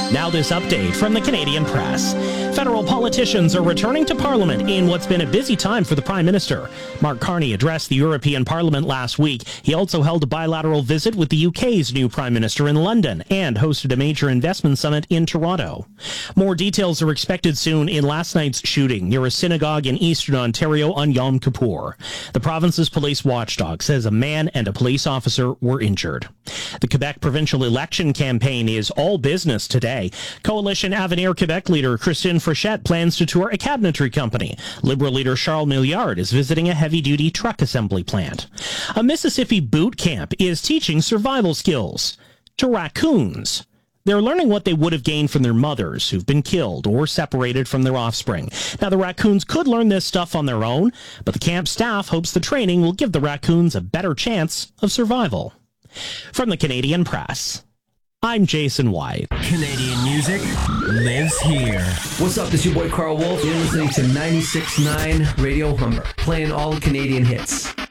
Now this update from the Canadian Press. Federal politicians are returning to Parliament in what's been a busy time for the Prime Minister. Mark Carney addressed the European Parliament last week. He also held a bilateral visit with the UK's new Prime Minister in London and hosted a major investment summit in Toronto. More details are expected soon in last night's shooting near a synagogue in eastern Ontario on Yom Kippur. The province's police watchdog says a man and a police officer were injured. The Quebec provincial election campaign is all business today. Coalition Avenir Quebec leader Christine Frechette plans to tour a cabinetry company. Liberal leader Charles Milliard is visiting a heavy-duty truck assembly plant. A Mississippi boot camp is teaching survival skills to raccoons. They're learning what they would have gained from their mothers who've been killed or separated from their offspring. Now, the raccoons could learn this stuff on their own, but the camp staff hopes the training will give the raccoons a better chance of survival. From the Canadian Press, I'm Jason White. Canadian music lives here. What's up? This is your boy Carl Wolf. You're listening to 96.9 Radio Humber, playing all the Canadian hits.